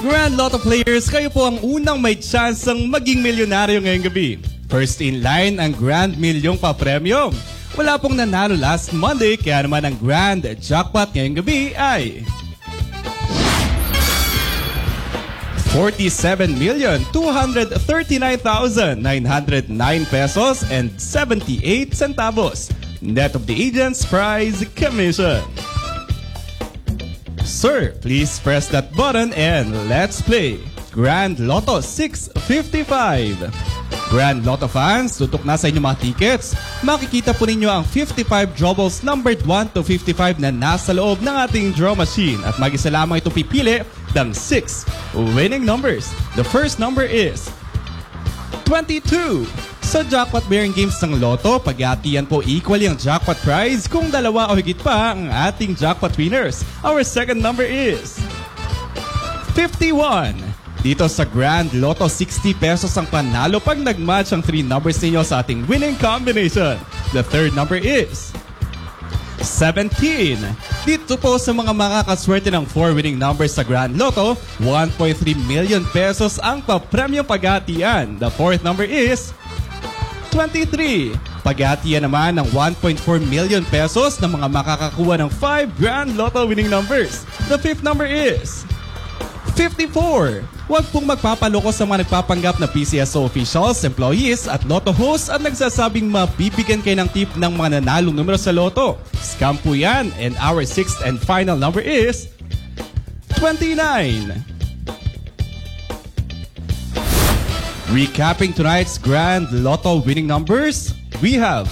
Grand Lotto players, kayo po ang unang may chance ang maging milyonaryo ngayong gabi. First in line ang Grand Milyong pa-premyo. Wala pong nanalo last Monday, kaya naman ang Grand Jackpot ngayong gabi ay 47,239,909 pesos and 78 centavos. Net of the agent's prize commission. Sir, please press that button and let's play Grand Lotto 655. Grand Lotto fans, tutok na sa inyong mga tickets. Makikita po ninyo ang 55 draw balls numbered 1 to 55 na nasa loob ng ating draw machine. At mag-isa lamang ito pipili ng 6 winning numbers. The first number is 22. Sa jackpot bearing games ng Lotto, paghatian po equally ang jackpot prize kung dalawa o higit pa ang ating jackpot winners. Our second number is 51. Dito sa Grand Lotto, 60 pesos ang panalo pag nag-match ang 3 numbers ninyo sa ating winning combination. The third number is 17. Dito po sa mga makakaswerte ng 4 winning numbers sa Grand Lotto, 1.3 million pesos ang papremyong paghatian. The fourth number is 23. Paghatian naman ng 1.4 million pesos ng mga makakakuha ng 5 Grand Lotto winning numbers. The fifth number is 54. Huwag pong magpapaloko sa mga nagpapanggap na PCSO officials, employees at Lotto hosts at nagsasabing mabibigyan kayo ng tip ng mga nanalong numero sa Lotto. Scam po yan. And our sixth and final number is 29. Recapping tonight's Grand Lotto winning numbers, we have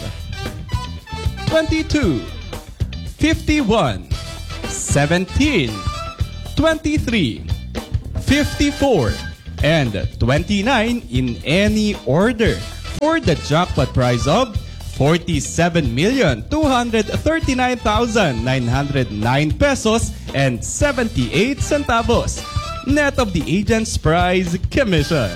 22, 51, 17, 23, 54, and 29 in any order for the jackpot prize of 47,239,909 pesos and 78 centavos. Net of the agent's prize commission.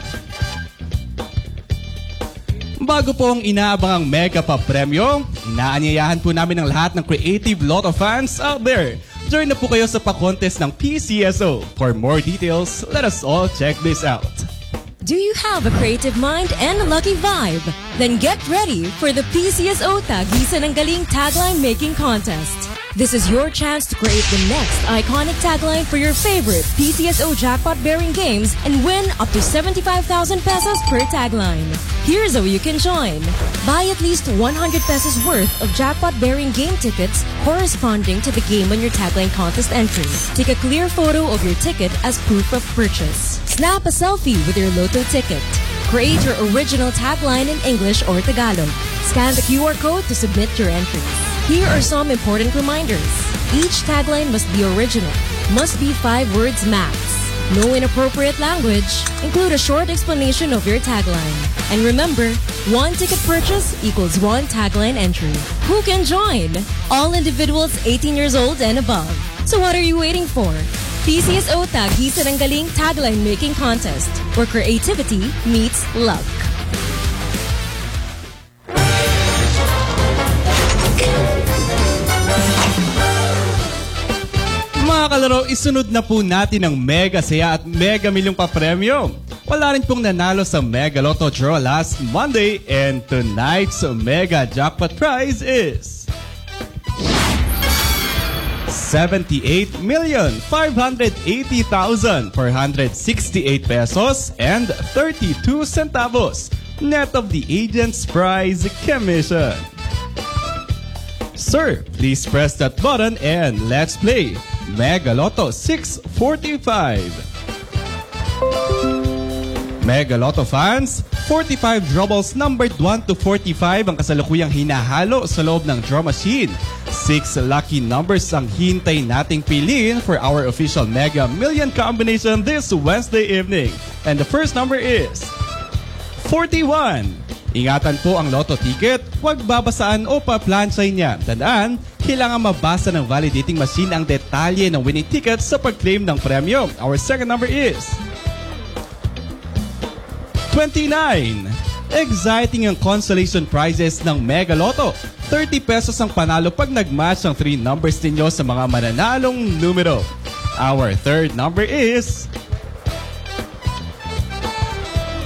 Bago po ang inaabangang mega pa-premyo, inaanyayahan po namin ang lahat ng creative Lotto fans out there. Join na po kayo sa pa-contest ng PCSO. For more details, let us all check this out. Do you have a creative mind and a lucky vibe? Then get ready for the PCSO Tagisan ng Galing Tagline Making Contest. This is your chance to create the next iconic tagline for your favorite PCSO jackpot-bearing games and win up to 75,000 pesos per tagline. Here's how you can join. Buy at least 100 pesos worth of jackpot-bearing game tickets corresponding to the game on your tagline contest entry. Take a clear photo of your ticket as proof of purchase. Snap a selfie with your Lotto ticket. Create your original tagline in English or Tagalog. Scan the QR code to submit your entries. Here are some important reminders. Each tagline must be original, must be 5 words max. No inappropriate language. Include a short explanation of your tagline. And remember, 1 ticket purchase equals 1 tagline entry. Who can join? All individuals 18 years old and above. So what are you waiting for? PCSO Tagisan ng Galing Tagline Making Contest, where creativity meets luck. Mga kalaro, isunod na po natin ang mega saya at mega milyong pa-premyo. Wala rin pong nanalo sa Mega Lotto draw last Monday and tonight's mega jackpot prize is 78,580,468 pesos and 32 centavos. Net of the agent's prize commission. Sir, please press that button and let's play Mega Lotto 645. Mega Lotto fans, 45 draw balls numbered 1 to 45 ang kasalukuyang hinahalo sa loob ng draw machine. 6 lucky numbers ang hintay nating piliin for our official Mega Million combination this Wednesday evening. And the first number is 41. Ingatan po ang Lotto ticket, huwag babasaan o paplansay niya. Tandaan, kailangan mabasa ng validating machine ang detalye ng winning ticket sa pag-claim ng premyo. Our second number is 29. Exciting ang consolation prizes ng Mega Lotto. 30 pesos ang panalo pag nag-match ang 3 numbers ninyo sa mga mananalong numero. Our third number is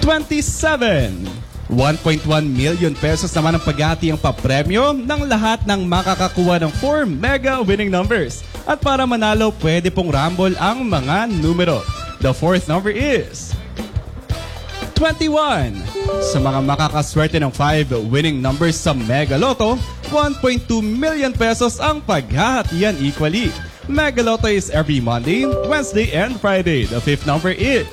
1.1 million pesos naman ang paghati ang papremyo ng lahat ng makakakuha ng 4 mega winning numbers. At para manalo, pwede pong rumble ang mga numero. The fourth number is 21. Sa mga makakaswerte ng 5 winning numbers sa Mega Lotto, 1.2 million pesos ang paghahatian equally. Mega Lotto is every Monday, Wednesday, and Friday. The fifth number is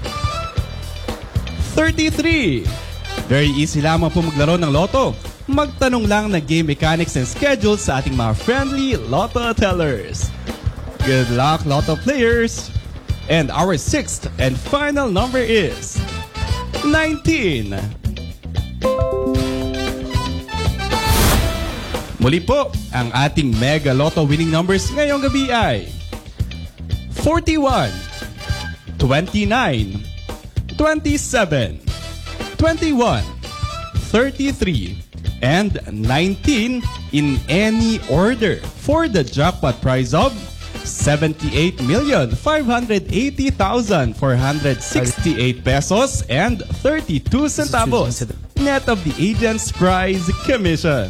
33. Very easy lamang po maglaro ng Lotto. Magtanong lang ng game mechanics and schedule sa ating mga friendly Lotto tellers. Good luck, Lotto players! And our sixth and final number is 19. Muli po, ang ating Mega Lotto winning numbers ngayong gabi ay 41, 29, 27, 21, 33, and 19 in any order for the jackpot prize of 78,580,468 pesos and 32 centavos, net of the agent's prize commission.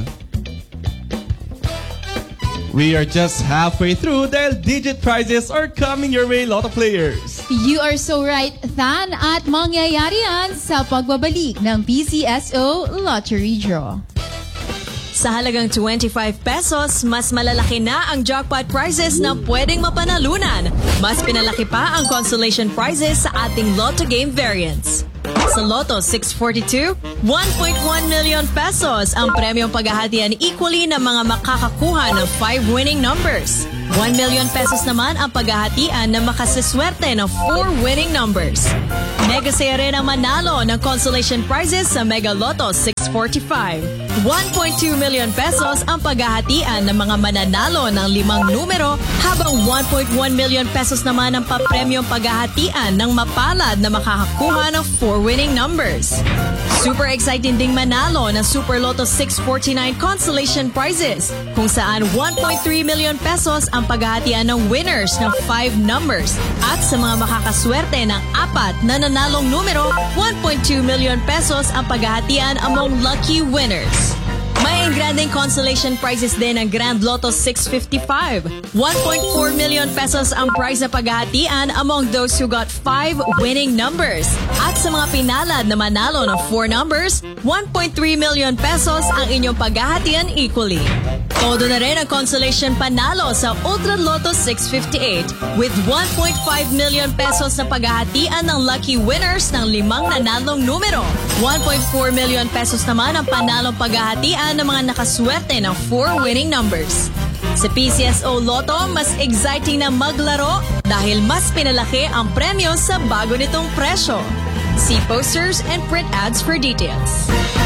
We are just halfway through dahil digit prizes are coming your way, Lotto players. You are so right, Than, at mangyayari yan sa pagbabalik ng PCSO Lottery Draw. Sa halagang 25 pesos, mas malalaki na ang jackpot prizes na pwedeng mapanalunan. Mas pinalaki pa ang consolation prizes sa ating Lotto game variants. Sa Lotto 642, 1.1 million pesos ang premyong paghahatian equally ng mga makakakuha ng 5 winning numbers. 1 million pesos naman ang paghahatian na makasiswerte ng 4 winning numbers. Mega saya rin ang manalo ng consolation prizes sa Mega Lotto 645. 1.2 million pesos ang paghahatian ng mga mananalo ng 5 numero habang 1.1 million pesos naman ang papremyong paghahatian ng mapalad na makakakuha ng 4 winning numbers. Super exciting ding manalo ng Super Lotto 649 consolation prizes kung saan 1.3 million pesos ang paghahatian ng winners ng 5 numbers at sa mga makakaswerte ng 4 na nanalong numero, 1.2 million pesos ang paghahatian among lucky winners. May engranding consolation prizes din ang Grand Lotto 655. 1.4 million pesos ang prize na paghahatian among those who got 5 winning numbers. At sa mga pinalad na manalo ng 4 numbers, 1.3 million pesos ang inyong paghahatian equally. Todo na rin ang consolation panalo sa Ultra Lotto 658 with 1.5 million pesos na paghahatian ng lucky winners ng 5 nanalong numero. 1.4 million pesos naman ang panalong paghahatian ng mga nakaswerte ng 4 winning numbers. Sa PCSO Lotto, mas exciting na maglaro dahil mas pinalaki ang premyo sa bago nitong presyo. See posters and print ads for details.